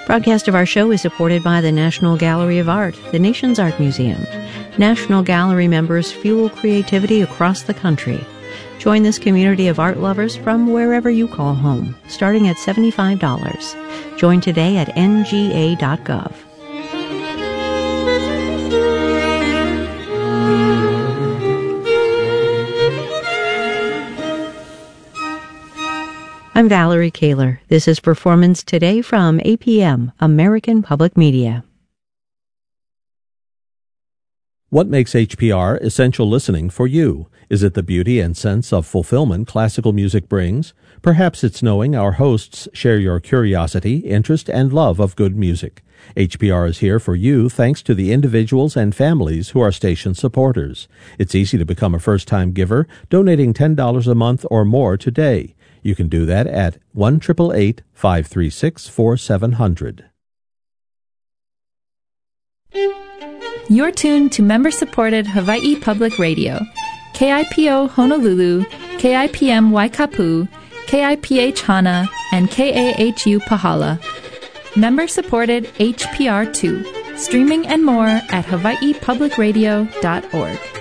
Broadcast of our show is supported by the National Gallery of Art, the nation's art museum. National Gallery members fuel creativity across the country. Join this community of art lovers from wherever you call home, starting at $75. Join today at nga.gov. I'm Valerie Kaler. This is Performance Today from APM, American Public Media. What makes HPR essential listening for you? Is it the beauty and sense of fulfillment classical music brings? Perhaps it's knowing our hosts share your curiosity, interest, and love of good music. HPR is here for you thanks to the individuals and families who are station supporters. It's easy to become a first-time giver, donating $10 a month or more today. You can do that at 1-888-536-4700. You're tuned to member-supported Hawaii Public Radio, KIPO Honolulu, KIPM Waikapu, KIPH Hana, and KAHU Pahala. Member-supported HPR2, streaming and more at hawaiipublicradio.org.